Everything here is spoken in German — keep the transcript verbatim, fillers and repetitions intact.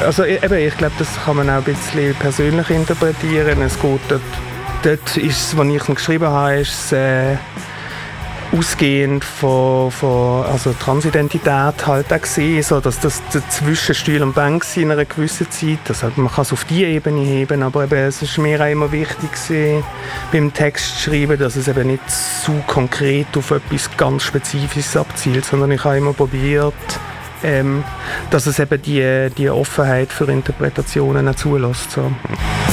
Also eben, ich glaube, das kann man auch ein bisschen persönlich interpretieren. Es geht dort, dort ist es, was ich geschrieben habe, ist es, äh, ausgehend von, von also Transidentität halt auch gesehen, so dass das zwischen Stuhl und Bank in einer gewissen Zeit, also man kann es auf die Ebene heben, aber eben, es ist mir auch immer wichtig gewesen, beim Text zu schreiben, dass es eben nicht zu konkret auf etwas ganz Spezifisches abzielt, sondern ich habe immer probiert, ähm, dass es eben die, die Offenheit für Interpretationen auch zulässt. So.